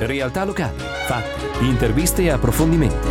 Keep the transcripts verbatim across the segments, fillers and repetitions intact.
Realtà locali, fatti, interviste e approfondimenti.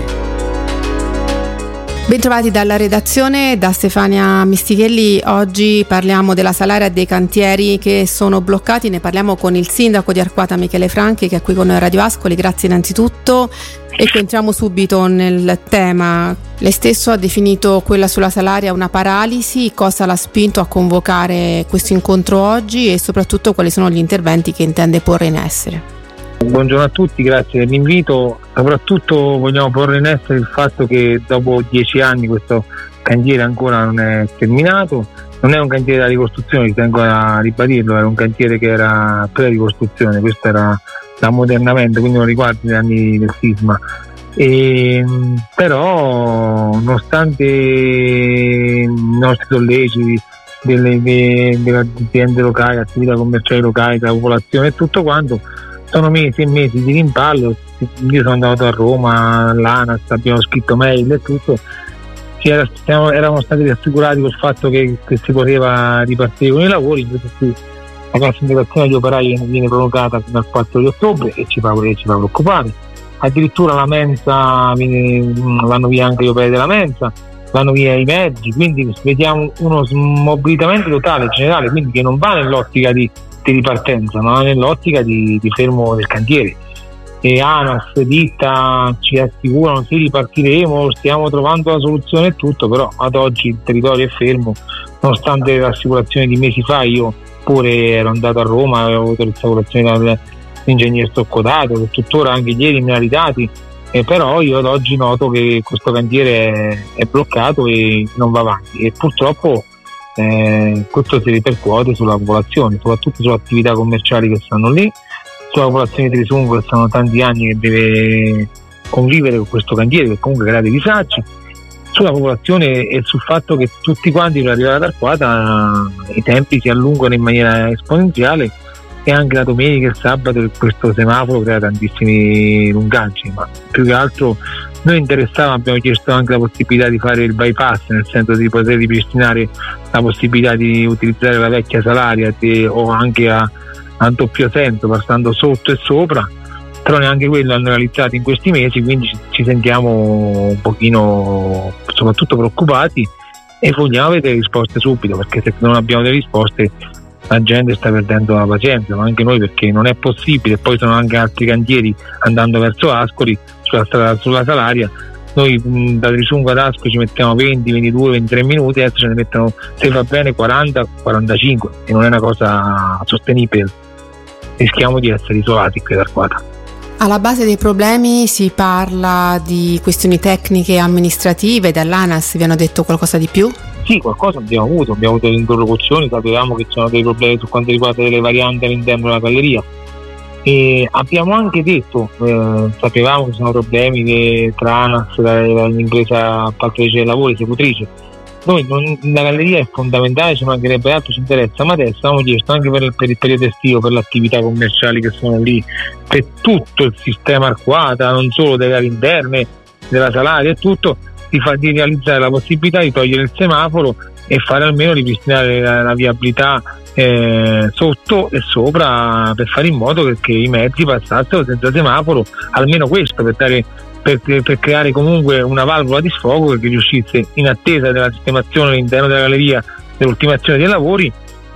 Bentrovati dalla redazione, da Stefania Mistichelli. Oggi parliamo della Salaria e dei cantieri che sono bloccati. Ne parliamo con il sindaco di Arquata, Michele Franchi, che è qui con noi a Radio Ascoli. Grazie innanzitutto. E entriamo subito nel tema. Lei stesso ha definito quella sulla Salaria una paralisi. Cosa l'ha spinto a convocare questo incontro oggi e soprattutto quali sono gli interventi che intende porre in essere? Buongiorno a tutti, grazie dell'invito. Soprattutto vogliamo porre in essere il fatto che dopo dieci anni questo cantiere ancora non è terminato. Non è un cantiere da ricostruzione, tengo a ribadirlo, era un cantiere che era pre-ricostruzione, questo era l'ammodernamento, quindi non riguarda gli anni del sisma. E, però nonostante i nostri solleciti delle, delle, delle aziende locali, attività commerciali locali, della popolazione e tutto quanto, sono mesi e mesi di rimpallo. Io sono andato a Roma, all'ANAS, abbiamo scritto mail e tutto. Ci era, siamo, eravamo stati rassicurati col fatto che, che si poteva ripartire con i lavori, invece qui la cassa integrazione degli operai viene prolungata fino al quattro di ottobre e ci fa, ci fa preoccupare. Addirittura la mensa viene, vanno via anche gli operai della mensa, vanno via i mezzi, quindi vediamo uno smobilitamento totale generale, quindi che non va nell'ottica di di ripartenza, ma nell'ottica di, di fermo del cantiere. E ANAS, ditta, ci assicurano sì, ripartiremo, stiamo trovando la soluzione e tutto, però ad oggi il territorio è fermo, nonostante le rassicurazioni di mesi fa. Io pure ero andato a Roma, avevo avuto l'assicurazione dall'ingegner Stoccodato, che tuttora anche ieri mi ha ridati, eh, però io ad oggi noto che questo cantiere è, è bloccato e non va avanti, e purtroppo Eh, questo si ripercuote sulla popolazione, soprattutto sulle attività commerciali che stanno lì, sulla popolazione di Tresungo che sono tanti anni che deve convivere con questo cantiere che comunque crea dei disagi, sulla popolazione e sul fatto che tutti quanti per arrivare ad Arquata i tempi si allungano in maniera esponenziale, e anche la domenica e il sabato questo semaforo crea tantissimi lungaggi. Ma più che altro noi interessava, abbiamo chiesto anche la possibilità di fare il bypass, nel senso di poter ripristinare la possibilità di utilizzare la vecchia Salaria di, o anche a, a doppio senso passando sotto e sopra, però neanche quello hanno realizzato in questi mesi, quindi ci, ci sentiamo un pochino soprattutto preoccupati e vogliamo avere risposte subito, perché se non abbiamo delle risposte la gente sta perdendo la pazienza, ma anche noi, perché non è possibile. Poi sono anche altri cantieri andando verso Ascoli sulla strada sulla Salaria. Noi mh, da Tresungo ad Ascoli ci mettiamo venti, ventidue, ventitré minuti, adesso ce ne mettono, se va bene, quaranta, quarantacinque, e non è una cosa sostenibile. Rischiamo di essere isolati qui ad Arquata. Alla base dei problemi si parla di questioni tecniche e amministrative. Dall'ANAS vi hanno detto qualcosa di più? Sì, qualcosa abbiamo avuto, abbiamo avuto delle interlocuzioni, sapevamo che c'erano dei problemi su quanto riguarda delle varianti all'interno della galleria, e abbiamo anche detto, eh, sapevamo che ci sono problemi che, tra ANAS e l'impresa appaltatrice dei lavori, esecutrice. Noi non, la galleria è fondamentale, ci mancherebbe altro, ci interessa, ma adesso abbiamo chiesto anche per, per il periodo estivo, per le attività commerciali che sono lì, per tutto il sistema Arquata, non solo delle aree interne, della Salaria e tutto, di, fa, di realizzare la possibilità di togliere il semaforo e fare almeno ripristinare la, la viabilità eh, sotto e sopra, per fare in modo che, che i mezzi passassero senza semaforo, almeno questo, per dare Per, per creare comunque una valvola di sfogo che riuscisse, in attesa della sistemazione all'interno della galleria, dell'ultimazione dei lavori,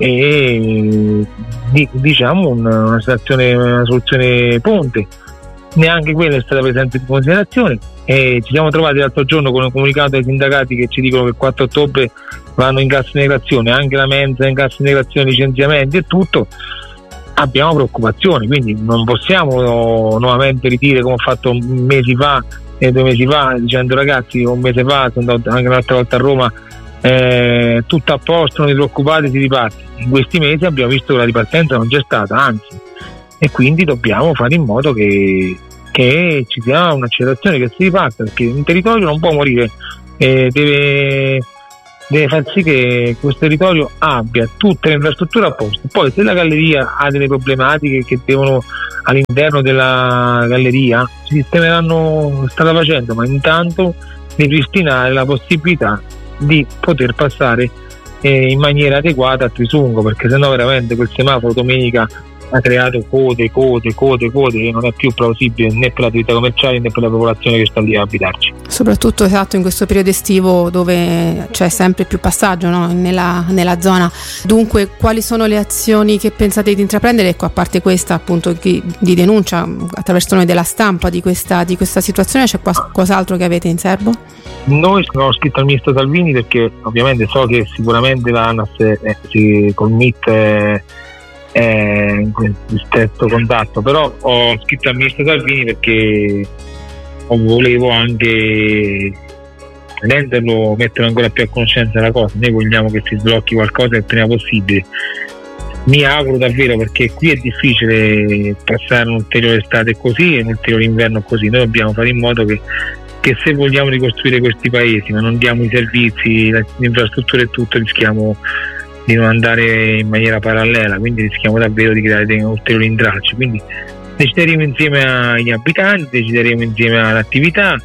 e di, diciamo una, una, situazione, una soluzione ponte. Neanche quella è stata presa in considerazione, e ci siamo trovati l'altro giorno con un comunicato dei sindacati che ci dicono che il quattro ottobre vanno in cassa integrazione, anche la mensa in cassa integrazione, licenziamenti e tutto. Abbiamo preoccupazioni, quindi non possiamo nuovamente ridire come ho fatto mesi fa e due mesi fa, dicendo ragazzi, un mese fa sono andato anche un'altra volta a Roma, eh, tutto a posto, non vi preoccupate, si riparte. In questi mesi abbiamo visto che la ripartenza non c'è stata, anzi, e quindi dobbiamo fare in modo che, che ci sia un'accelerazione, che si riparta, perché un territorio non può morire, eh, deve deve far sì che questo territorio abbia tutte le infrastrutture a posto. Poi se la galleria ha delle problematiche che devono all'interno della galleria, si sistemeranno, strada facendo, ma intanto ripristinare la possibilità di poter passare eh, in maniera adeguata a Tresungo, perché sennò veramente quel semaforo domenica ha creato code, code, code, code che non è più plausibile né per l'attività commerciale né per la popolazione che sta lì a abitarci. Soprattutto esatto in questo periodo estivo dove c'è sempre più passaggio, no? nella, nella zona. Dunque, quali sono le azioni che pensate di intraprendere? Ecco, a parte questa appunto di, di denuncia attraverso noi della stampa di questa, di questa situazione, c'è qualcos'altro che avete in serbo? Noi abbiamo scritto al ministro Salvini perché ovviamente so che sicuramente l'ANAS eh, si col M I T eh, è in stretto contatto, però ho scritto al ministro Salvini perché volevo anche renderlo, metterlo ancora più a conoscenza della cosa. Noi vogliamo che si sblocchi qualcosa il prima possibile. Mi auguro davvero, perché qui è difficile passare un'ulteriore estate così e un ulteriore inverno così. Noi dobbiamo fare in modo che che se vogliamo ricostruire questi paesi ma non diamo i servizi, le infrastrutture e tutto, rischiamo di non andare in maniera parallela, quindi rischiamo davvero di creare dei ulteriori intralci. Quindi decideremo insieme agli abitanti, decideremo insieme all'attività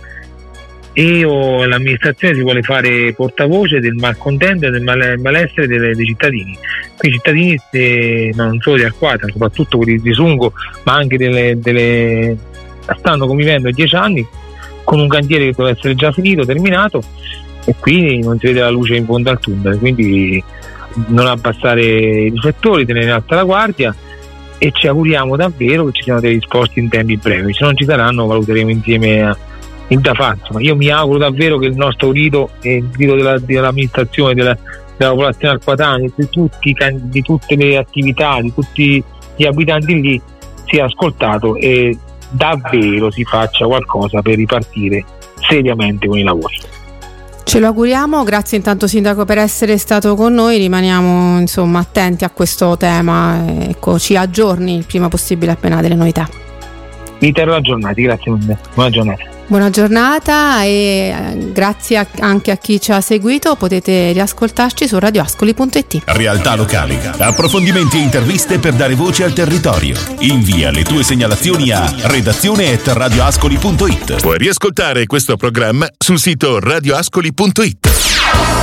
e o l'amministrazione si vuole fare portavoce del malcontento e del malessere dei, dei cittadini. Qui i cittadini, eh, ma non solo di Arquata, soprattutto quelli di Sungo, ma anche delle, delle stanno convivendo dieci anni con un cantiere che doveva essere già finito, terminato, e qui non si vede la luce in fondo al tunnel. Quindi non abbassare i riflettori, tenere in alta la guardia, e ci auguriamo davvero che ci siano delle risposte in tempi brevi. Se non ci saranno, valuteremo insieme il da fare. Insomma, io mi auguro davvero che il nostro grido e il grido della, dell'amministrazione, della, della popolazione arquatana, di, tutti, di tutte le attività, di tutti gli abitanti lì sia ascoltato e davvero si faccia qualcosa per ripartire seriamente con i lavori. Ce lo auguriamo, grazie intanto Sindaco per essere stato con noi, rimaniamo insomma attenti a questo tema, ecco, ci aggiorni il prima possibile appena delle novità. Vi terrò aggiornati, grazie mille, buona giornata. Buona giornata e grazie anche a chi ci ha seguito, potete riascoltarci su radioascoli punto it. Realtà locali, approfondimenti e interviste per dare voce al territorio. Invia le tue segnalazioni a redazione at radioascoli punto it. Puoi riascoltare questo programma sul sito radioascoli punto it.